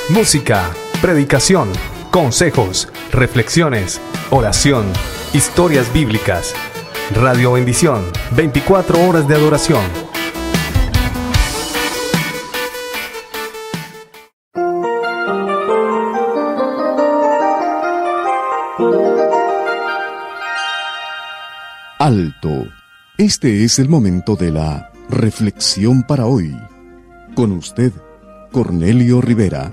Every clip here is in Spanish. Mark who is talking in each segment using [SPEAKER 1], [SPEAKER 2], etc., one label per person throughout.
[SPEAKER 1] música, predicación, consejos, reflexiones, oración, historias bíblicas. Radio Bendición, 24 horas de adoración.
[SPEAKER 2] Alto. Este es el momento de la reflexión para hoy. Con usted, Cornelio Rivera.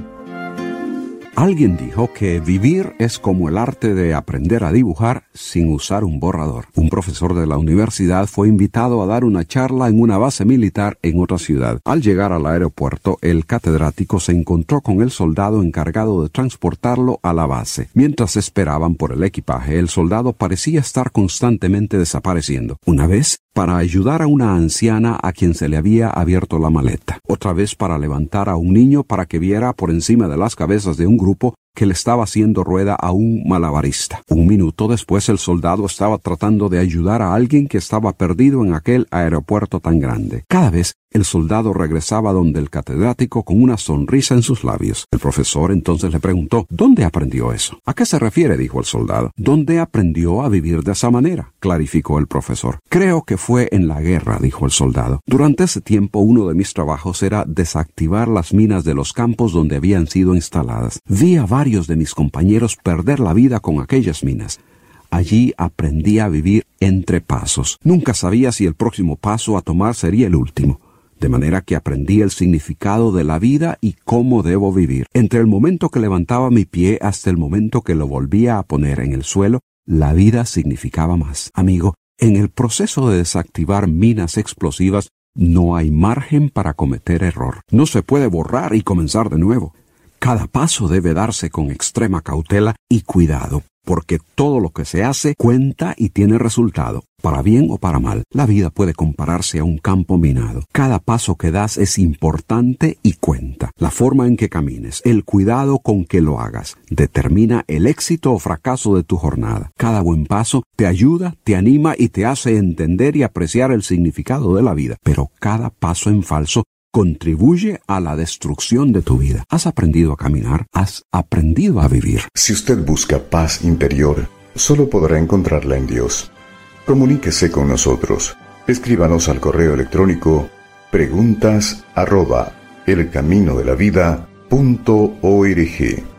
[SPEAKER 3] Alguien dijo que vivir es como el arte de aprender a dibujar sin usar un borrador. Un profesor de la universidad fue invitado a dar una charla en una base militar en otra ciudad. Al llegar al aeropuerto, el catedrático se encontró con el soldado encargado de transportarlo a la base. Mientras esperaban por el equipaje, el soldado parecía estar constantemente desapareciendo. Una vez, para ayudar a una anciana a quien se le había abierto la maleta. Otra vez para levantar a un niño para que viera por encima de las cabezas de un grupo que le estaba haciendo rueda a un malabarista. Un minuto después el soldado estaba tratando de ayudar a alguien que estaba perdido en aquel aeropuerto tan grande. Cada vez el soldado regresaba donde el catedrático con una sonrisa en sus labios. El profesor entonces le preguntó, ¿dónde aprendió eso? ¿A qué se refiere?, dijo el soldado. ¿Dónde aprendió a vivir de esa manera?, clarificó el profesor. Creo que fue en la guerra, dijo el soldado. Durante ese tiempo uno de mis trabajos era desactivar las minas de los campos donde habían sido instaladas. Vi a varios de mis compañeros perder la vida con aquellas minas. Allí aprendí a vivir entre pasos. Nunca sabía si el próximo paso a tomar sería el último. De manera que aprendí el significado de la vida y cómo debo vivir. Entre el momento que levantaba mi pie hasta el momento que lo volvía a poner en el suelo, la vida significaba más. Amigo, en el proceso de desactivar minas explosivas no hay margen para cometer error. No se puede borrar y comenzar de nuevo. Cada paso debe darse con extrema cautela y cuidado, porque todo lo que se hace cuenta y tiene resultado, para bien o para mal. La vida puede compararse a un campo minado. Cada paso que das es importante y cuenta. La forma en que camines, el cuidado con que lo hagas, determina el éxito o fracaso de tu jornada. Cada buen paso te ayuda, te anima y te hace entender y apreciar el significado de la vida. Pero cada paso en falso contribuye a la destrucción de tu vida. ¿Has aprendido a caminar? ¿Has aprendido a vivir?
[SPEAKER 4] Si usted busca paz interior, solo podrá encontrarla en Dios. Comuníquese con nosotros. Escríbanos al correo electrónico preguntas@elcaminodelavida.org.